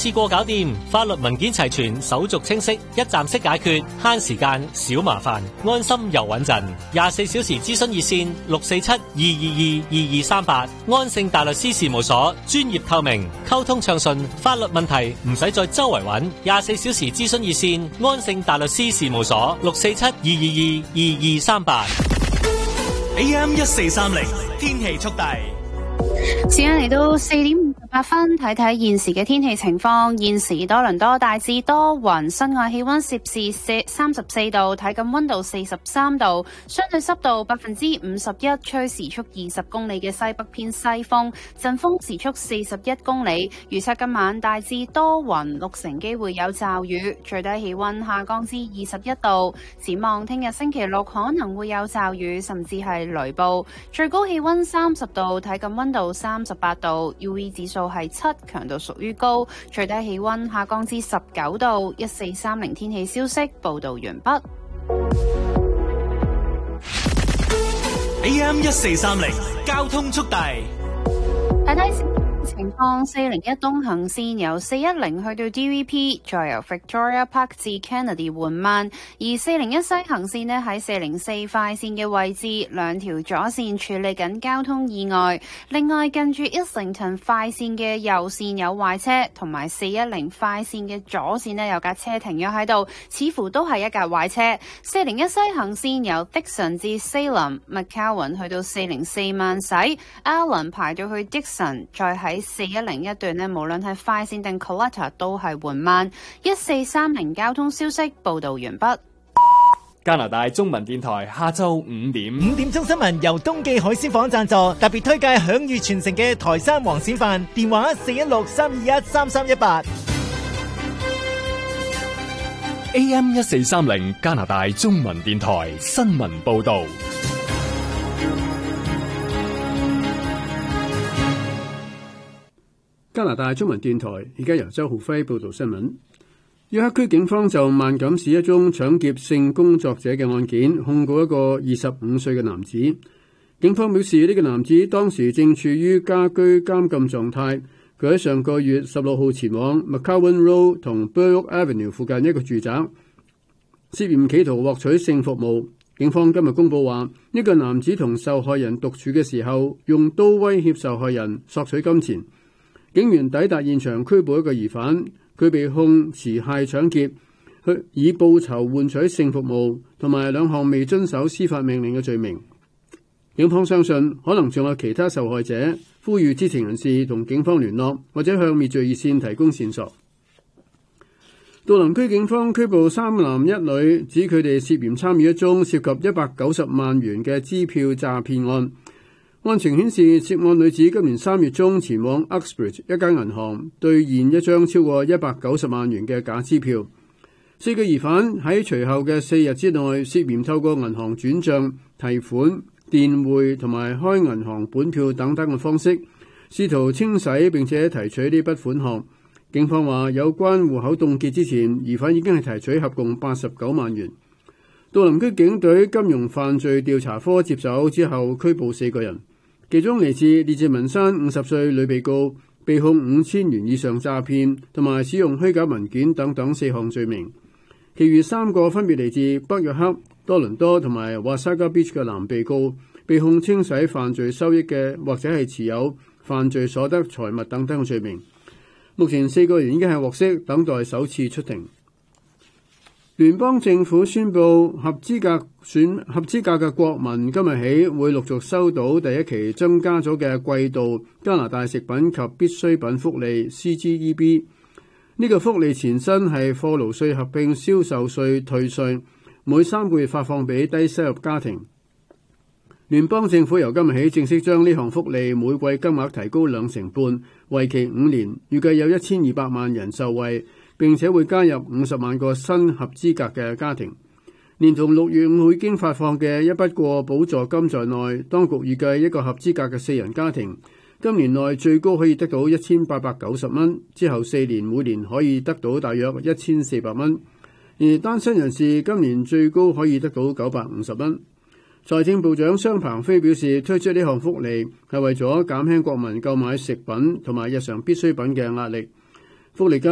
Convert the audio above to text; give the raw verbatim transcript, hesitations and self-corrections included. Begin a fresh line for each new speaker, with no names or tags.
次過搞掂，法律文件齊全，手續清晰，一站式解決，慳時間少麻煩，安心又穩陣。廿四小時諮詢熱線六四七二二二二二三八，安盛大律師事務所，專業透明，溝通暢順，法律問題唔使再周圍揾。廿四小時諮詢熱線安盛大律師事務所六四七二二二二二三八。
A M 一四三零天氣速遞。
時間嚟到四點五十八分，睇睇現時嘅天氣情況。現時多倫多大致多雲，室外氣溫攝氏三十四度，體感溫度四十三度，相對濕度百分之五十一，吹時速二十公里嘅西北偏西風，陣風時速四十一公里。預測今晚大致多雲，六成機會有驟雨，最低氣溫下降至二十一度。展望聽日星期六可能會有驟雨，甚至係雷暴，最高氣溫三十度，體感溫度三十八度 ，U V 指數係七，強度屬於高，最低氣溫下降至十九度。一四三零天氣消息報道完畢。
A M 一四三零交通速遞。
睇睇情況，四零一東行線由四一零去到 D V P， 再由 Victoria Park 至 Kennedy 緩慢；而四零一西行線呢，喺四零四快線嘅位置，兩條左線處理緊交通意外。另外，近住 Islington 快線嘅右線有壞車，同埋四一零快線嘅左線呢，有架車停咗喺度，似乎都係一架壞車。四零一西行線由 Dixon 至 Salem、McCowan 去到四零四慢駛 ，Allen 排到去 Dixon， 再喺四一零一段呢，無論係快線定 Collector 都係緩慢。一四三零交通消息報道完畢。
加拿大中文電台下晝五點
五點鐘新聞由東記海鮮舫贊助，特別推介享譽全城嘅台山黃鱔飯，電話四一六三二一三三一八。
A M 一四三零加拿大中文電台新聞報道。
加拿大中文電台而家由周浩輝報道新聞。約克區警方就萬錦市一宗搶劫性工作者嘅案件控告一個二十五歲嘅男子。警方表示，呢、這個男子當時正處於家居監禁狀態。佢喺上個月十六號前往 McCowan Road 同 Burloak Avenue 附近一個住宅，涉嫌企圖獲取性服務。警方今日公佈話，呢、這個男子同受害人獨處嘅時候，用刀威脅受害人索取金錢。警員抵達現場拘捕一個疑犯，佢被控持械搶劫、去以報酬換取性服務同埋兩項未遵守司法命令嘅罪名。警方相信可能仲有其他受害者，呼籲知情人士同警方聯絡，或者向滅罪熱線提供線索。杜林區警方拘捕三男一女，指佢哋涉嫌參與一宗涉及一百九十萬元嘅支票詐騙案。案情顯示，涉案女子今年三月中前往 Uxbridge 一間銀行兌現一張超過一百九十萬元嘅假支票。四個疑犯喺隨後嘅四日之內涉嫌透過銀行轉賬、提款、電匯同埋開銀行本票等等嘅方式，試圖清洗並且提取呢筆款項。警方話，有關戶口凍結之前，疑犯已經係提取合共八十九萬元。杜林區警隊金融犯罪調查科接手之後，拘捕四個人。其中嚟自列治文山五十歲女被告，被控五千元以上詐騙同埋使用虛假文件等等四項罪名。其餘三個分別嚟自北約克、多倫多同埋 Wasaga Beach 嘅男被告，被控清洗犯罪收益嘅或者係持有犯罪所得財物等等嘅罪名。目前四個人已經係獲釋，等待首次出庭。聯邦政府宣布，合資格選合資格嘅國民今日起會陸續收到第一期增加咗嘅季度加拿大食品及必需品福利 C G E B。 呢個福利前身係貨勞稅合併銷售稅退稅，每三個月發放俾低收入家庭。聯邦政府由今日起正式將呢項福利每季金額提高兩成半，為期五年，預計有一千二百萬人受惠，並且會加入五十萬個新合資格嘅家庭。連同六月五號已經發放嘅一筆過補助金在內，當局預計一個合資格嘅四人家庭今年內最高可以得到一千八百九十蚊，之後四年每年可以得到大約一千四百蚊。而單身人士今年最高可以得到九百五十蚊。財政部長商鵬飛表示，推出呢項福利係為咗減輕國民購買食品同埋日常必需品嘅壓力。福利金